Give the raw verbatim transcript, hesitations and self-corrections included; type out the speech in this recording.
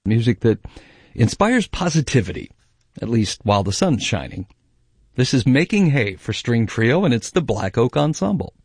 Music that inspires positivity, at least while the sun's shining. This is Making Hay for String Trio, and it's the Black Oak Ensemble.